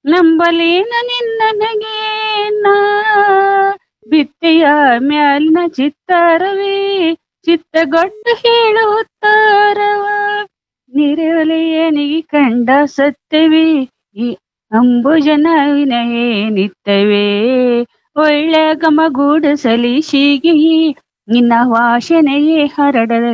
ನಂಬಲೇನ ನಿನ್ನ ನಗೆನ ಬಿತ್ತೆಯ ಮ್ಯಾಲಿನ ಚಿತ್ತಾರವೇ ಚಿತ್ತಗೊಟ್ಟು ಹೇಳುತ್ತಾರವ ನಿರಲೆಯನಿಗೆ ಕಂಡ ಸತ್ಯವೇ ಈ ಅಂಬುಜನವಿನಯೇ ನಿತ್ಯವೇ ಒಳ್ಳೆ ಗಮಗೂಡು ಸಲಿಸಿಗಿ ನಿನ್ನ ವಾಸನೆಯೇ ಹರಡಲಿ